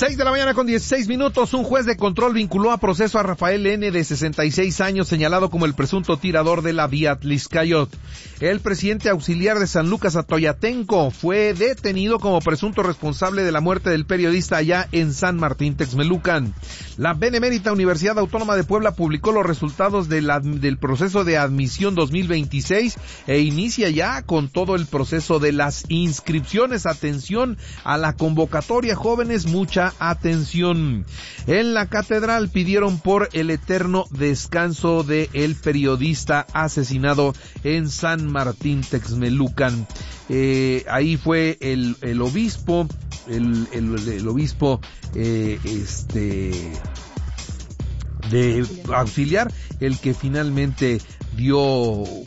6:16 a.m. Un juez de control vinculó a proceso a Rafael N., de 66 años, señalado como el presunto tirador de la Vía Tliscayot. El presidente auxiliar de San Lucas Atoyatenco fue detenido como presunto responsable de la muerte del periodista allá en San Martín Texmelucan. La Benemérita Universidad Autónoma de Puebla publicó los resultados del proceso de admisión 2026 e inicia ya con todo el proceso de las inscripciones. Atención a la convocatoria, jóvenes, mucha atención. En la catedral pidieron por el eterno descanso de el periodista asesinado en San Martín Texmelucan. Ahí fue el obispo, el obispo de auxiliar, el que finalmente dio